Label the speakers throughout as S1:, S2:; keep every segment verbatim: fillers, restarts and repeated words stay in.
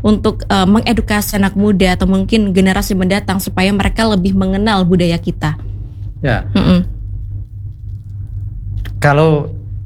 S1: untuk uh, mengedukasi anak muda atau mungkin generasi mendatang supaya mereka lebih mengenal budaya kita?
S2: Ya.
S1: Mm-mm.
S2: Kalau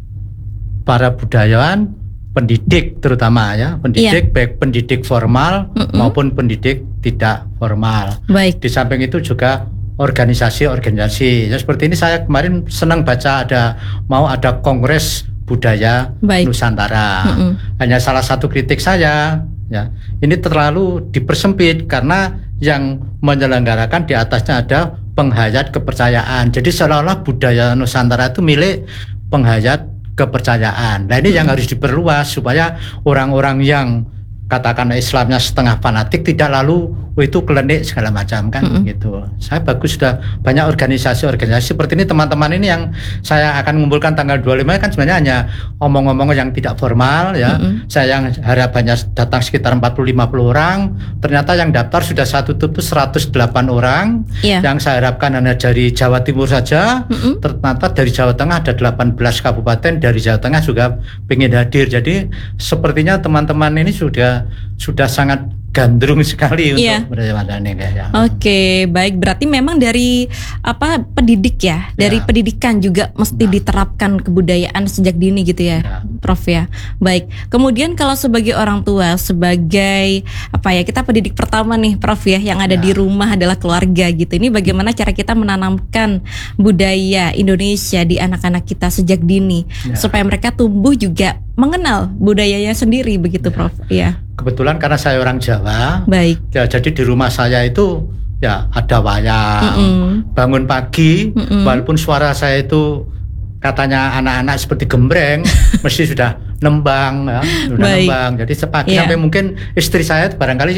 S2: para budayawan, pendidik terutama ya, pendidik yeah. baik pendidik formal Mm-mm. maupun pendidik tidak formal.
S1: Baik.
S2: Di samping itu juga organisasi-organisasi. Ya seperti ini saya kemarin senang baca ada mau ada Kongres Budaya Baik. Nusantara. Mm-mm. Hanya salah satu kritik saya ya, ini terlalu dipersempit karena yang menyelenggarakan di atasnya ada penghayat kepercayaan. Jadi seolah-olah budaya Nusantara itu milik penghayat kepercayaan. Nah ini hmm. yang harus diperluas supaya orang-orang yang katakan Islamnya setengah fanatik tidak lalu oh itu klenik segala macam kan mm-hmm. gitu. Saya bagus sudah banyak organisasi-organisasi seperti ini, teman-teman ini yang saya akan mengumpulkan tanggal dua puluh lima kan sebenarnya hanya omong-omong yang tidak formal ya. Mm-hmm. Saya yang harapannya datang sekitar empat puluh sampai lima puluh orang, ternyata yang daftar sudah satu tutup seratus delapan orang. Yeah. Yang saya harapkan hanya dari Jawa Timur saja. Mm-hmm. Ternyata dari Jawa Tengah ada delapan belas kabupaten, dari Jawa Tengah juga ingin hadir. Jadi sepertinya teman-teman ini sudah sudah sangat gandrung sekali
S1: yeah.
S2: untuk budaya Madani ya.
S1: Oke, okay, baik. Berarti memang dari apa pendidik ya, dari yeah. pendidikan juga mesti nah. diterapkan kebudayaan sejak dini gitu ya, yeah. Prof ya. Baik. Kemudian kalau sebagai orang tua, sebagai apa ya, kita pendidik pertama nih, Prof ya, yang ada yeah. di rumah adalah keluarga gitu. Ini bagaimana cara kita menanamkan budaya Indonesia di anak-anak kita sejak dini yeah. supaya mereka tumbuh juga mengenal budayanya sendiri begitu, yeah. Prof. Iya.
S2: Kebetulan karena saya orang Jawa,
S1: baik.
S2: Ya, jadi di rumah saya itu ya ada wayang, Mm-mm. bangun pagi, Mm-mm. walaupun suara saya itu katanya anak-anak seperti gembreng, mesti sudah nembang, ya, sudah baik. nembang. Jadi sepagi yeah. sampai mungkin istri saya barangkali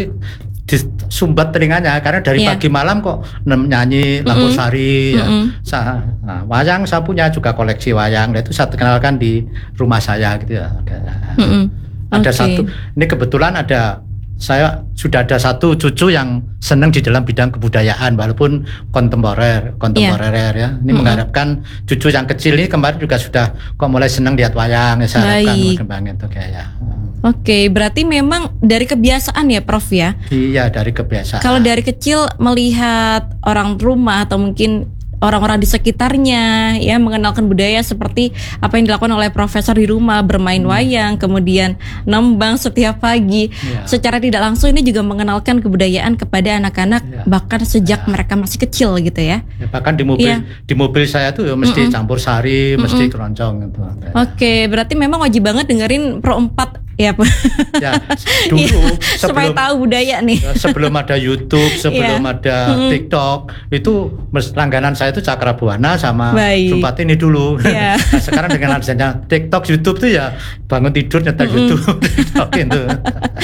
S2: disumbat telinganya karena dari yeah. pagi malam kok nyanyi Lampu Sari, ya. Sa- nah, wayang saya punya juga koleksi wayang, itu saya kenalkan di rumah saya gitu ya. Mm-mm. Ada okay. satu, ini kebetulan ada, saya sudah ada satu cucu yang senang di dalam bidang kebudayaan walaupun kontemporer, kontemporer yeah. ya. Ini mm-hmm. mengharapkan cucu yang kecil ini kemarin juga sudah kok mulai senang lihat wayang, ya, saya harapkan berkembang itu kayak ya.
S1: Oke, okay, berarti memang dari kebiasaan ya, Prof ya?
S2: Iya, dari kebiasaan.
S1: Kalau dari kecil melihat orang rumah atau mungkin orang-orang di sekitarnya ya mengenalkan budaya seperti apa yang dilakukan oleh profesor di rumah, bermain hmm. wayang, kemudian nembang setiap pagi. Ya. Secara tidak langsung ini juga mengenalkan kebudayaan kepada anak-anak ya. bahkan sejak ya. mereka masih kecil gitu ya. Ya
S2: bahkan di mobil ya. di mobil saya tuh ya mesti Mm-mm. campur sari, Mm-mm. mesti keroncong gitu.
S1: Oke, okay, berarti memang wajib banget dengerin Pro empat ya,
S2: ya dulu
S1: ya, sebelum, supaya tahu budaya nih.
S2: Sebelum ada YouTube, sebelum ya. ada mm-hmm. TikTok, itu langganan saya itu Cakrabuana sama Sumpati ini dulu. Ya. Nah, sekarang dengan adanya TikTok, YouTube tuh ya bangun tidur nyetel mm-hmm. YouTube. gitu.
S1: Oke,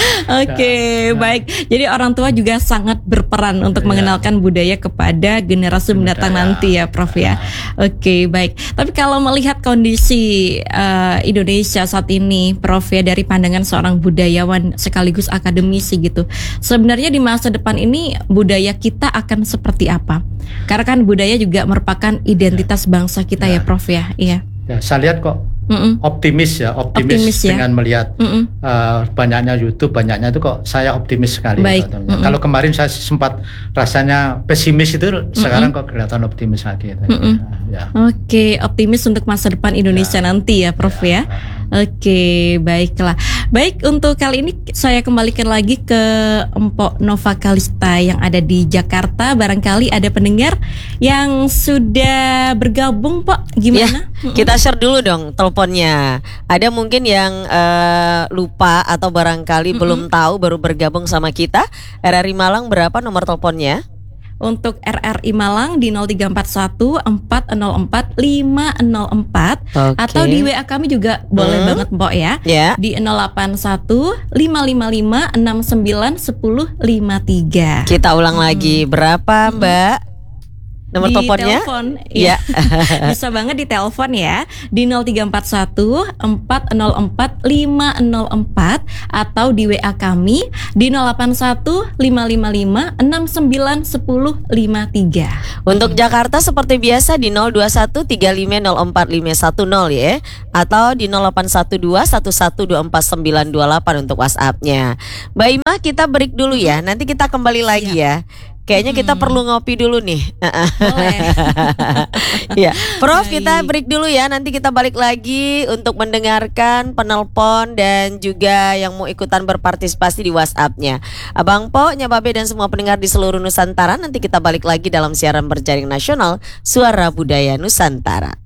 S1: okay, ya. baik. Jadi orang tua juga sangat berperan untuk ya. mengenalkan budaya kepada generasi mendatang nanti ya, Prof ya. Oke, okay, baik. Tapi kalau melihat kondisi uh, Indonesia saat ini, Prof ya, dari pandangan seorang budayawan sekaligus akademisi gitu, sebenarnya di masa depan ini budaya kita akan seperti apa? Karena kan budaya juga merupakan identitas bangsa kita ya, ya Prof ya. Iya.
S2: Ya, saya lihat kok Mm-mm. optimis ya, optimis, optimis ya? dengan melihat uh, banyaknya YouTube, banyaknya itu kok saya optimis sekali. Kalau kemarin saya sempat rasanya pesimis itu, Mm-mm. sekarang kok kelihatan optimis lagi. Ya.
S1: Oke, optimis untuk masa depan Indonesia ya. nanti ya, Prof ya. ya. Oke, baiklah. Baik, untuk kali ini saya kembalikan lagi ke Empok Nova Kalista yang ada di Jakarta. Barangkali ada pendengar yang sudah bergabung, Pok. Gimana?
S3: Ya, kita share dulu dong teleponnya. Ada mungkin yang uh, lupa atau barangkali mm-hmm. belum tahu, baru bergabung sama kita. R R I Malang berapa nomor teleponnya?
S1: Untuk R R I Malang di nol tiga empat satu empat nol empat lima nol empat okay. atau di W A kami juga boleh hmm. banget Mbok ya yeah. di nol delapan satu lima lima lima enam sembilan satu nol lima tiga.
S3: Kita ulang hmm. lagi, berapa Mbak? Nomor
S1: di
S3: teleponnya?
S1: Telepon,
S3: ya.
S1: Bisa banget di telepon ya di nol tiga empat satu empat nol empat lima nol empat atau di W A kami di nol delapan satu lima lima lima enam sembilan satu nol lima tiga.
S3: Untuk Jakarta seperti biasa di nol dua satu tiga lima nol empat lima satu nol ya, atau di nol delapan satu dua satu satu dua empat sembilan dua delapan untuk WhatsApp-nya. Mbak Ima, kita break dulu ya. Nanti kita kembali lagi ya. Kayaknya kita hmm. perlu ngopi dulu nih.
S1: Boleh.
S3: Ya, Prof,
S1: Baik.
S3: kita break dulu ya. Nanti kita balik lagi untuk mendengarkan penelpon dan juga yang mau ikutan berpartisipasi di WhatsApp-nya. Abang Po, Nyababe dan semua pendengar di seluruh Nusantara. Nanti kita balik lagi dalam siaran berjaring nasional Suara Budaya Nusantara.